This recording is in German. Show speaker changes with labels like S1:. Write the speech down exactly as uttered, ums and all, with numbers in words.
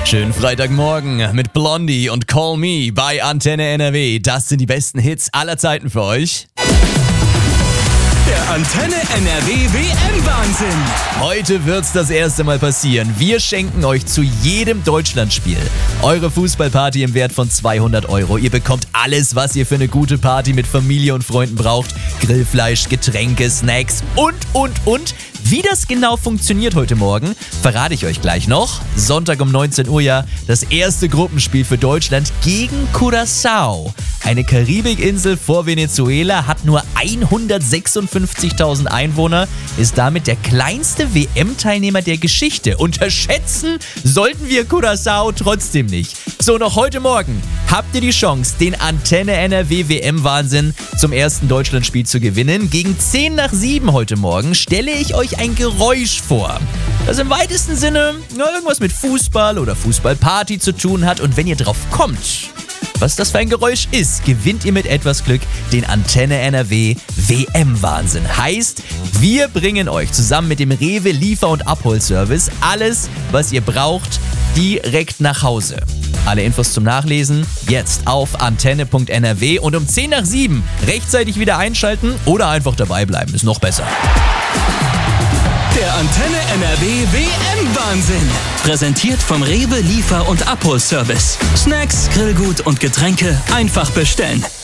S1: Schönen Freitagmorgen mit Blondie und Call Me bei Antenne N R W. Das sind die besten Hits aller Zeiten für euch.
S2: Der Antenne N R W W M-Wahnsinn.
S1: Heute wird's das erste Mal passieren. Wir schenken euch zu jedem Deutschlandspiel eure Fußballparty im Wert von zweihundert Euro. Ihr bekommt alles, was ihr für eine gute Party mit Familie und Freunden braucht. Grillfleisch, Getränke, Snacks und, und, und. Wie das genau funktioniert heute Morgen, verrate ich euch gleich noch. Sonntag um neunzehn Uhr ja das erste Gruppenspiel für Deutschland gegen Curaçao. Eine Karibikinsel vor Venezuela, hat nur hundertsechsundfünfzigtausend Einwohner, ist damit der kleinste W M-Teilnehmer der Geschichte. Unterschätzen sollten wir Curaçao trotzdem nicht. So, noch heute Morgen habt ihr die Chance, den Antenne N R W W M-Wahnsinn zum ersten Deutschlandspiel zu gewinnen. Gegen zehn nach sieben heute Morgen stelle ich euch ein Geräusch vor, das im weitesten Sinne na, irgendwas mit Fußball oder Fußballparty zu tun hat. Und wenn ihr drauf kommt, was das für ein Geräusch ist, gewinnt ihr mit etwas Glück den Antenne N R W W M-Wahnsinn. Heißt, wir bringen euch zusammen mit dem Rewe Liefer- und Abholservice alles, was ihr braucht, direkt nach Hause. Alle Infos zum Nachlesen jetzt auf antenne punkt n r w und um zehn nach sieben rechtzeitig wieder einschalten oder einfach dabei bleiben, ist noch besser.
S2: Der Antenne N R W W M-Wahnsinn. Präsentiert vom Rewe Liefer- und Abholservice. Snacks, Grillgut und Getränke einfach bestellen.